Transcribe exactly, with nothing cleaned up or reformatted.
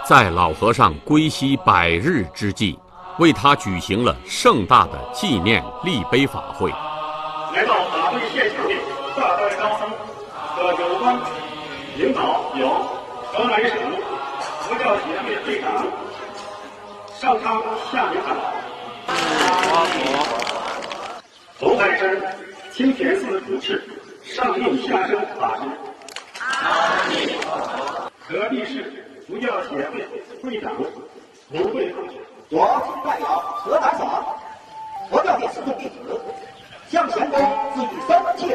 在老和尚归西百日之际，为他举行了盛大的纪念立碑法会。 来到法会现场的大代高僧和有关领导有河南省佛教协会会长上苍下明堂，红海山清田寺主持上应下生法师，河北市佛教协会会长刘慧同学， 我代表河南省佛教界四众弟子向前公自己三切